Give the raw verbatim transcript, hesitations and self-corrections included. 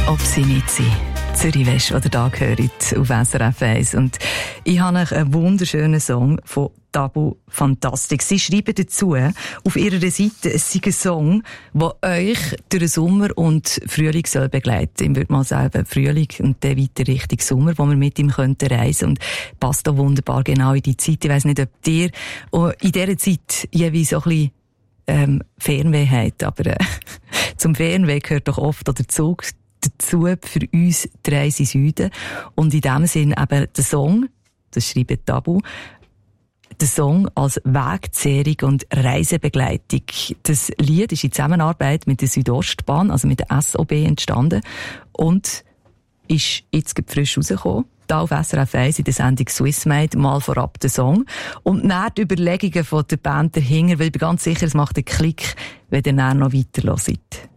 ob sie nicht sind. Zürich West, der da gehört auf S R F eins. Und ich habe einen wunderschönen Song von Tabu Fantastic. Sie schreiben dazu auf ihrer Seite, es sei ein Song, der euch durch den Sommer und Frühling soll begleiten. Ich würde mal sagen, Frühling und dann weiter Richtung Sommer, wo wir mit ihm könnten reisen. Und passt da wunderbar genau in die Zeit. Ich weiss nicht, ob ihr in dieser Zeit jeweils so ein bisschen ähm, Fernweh habt, aber äh, zum Fernweh gehört doch oft der Zug dazu für uns die Reise in Süden. Und in dem Sinn eben der Song, das schreibt Tabu, der Song als Wegzehrung und Reisebegleitung. Das Lied ist in Zusammenarbeit mit der Südostbahn, also mit der S O B, entstanden und ist jetzt frisch rausgekommen. Da auf S R F eins in der Sendung Swissmade mal vorab der Song. Und dann die Überlegungen von der Band dahinter, weil ich bin ganz sicher, es macht einen Klick, wenn ihr dann noch weiter hört.